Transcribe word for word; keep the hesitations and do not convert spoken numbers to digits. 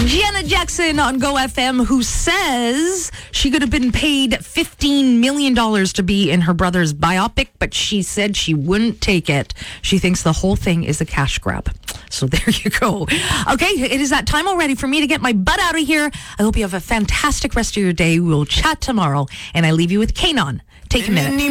Janet Jackson on Go F M, who says she could have been paid fifteen million dollars to be in her brother's biopic, but she said she wouldn't take it. She thinks the whole thing is a cash grab. So there you go. Okay, it is that time already for me to get my butt out of here. I hope you have a fantastic rest of your day. We'll chat tomorrow, and I leave you with Kanon. Take a minute.